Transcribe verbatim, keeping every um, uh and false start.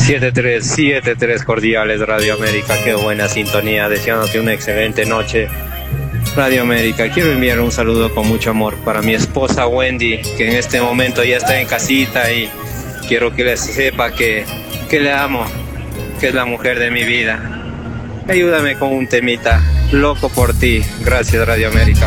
siete tres siete tres cordiales, Radio América, qué buena sintonía, deseándote una excelente noche, Radio América. Quiero enviar un saludo con mucho amor para mi esposa Wendy, que en este momento ya está en casita, y quiero que les sepa que, que le amo, que es la mujer de mi vida. Ayúdame con un temita, loco por ti. Gracias, Radio América.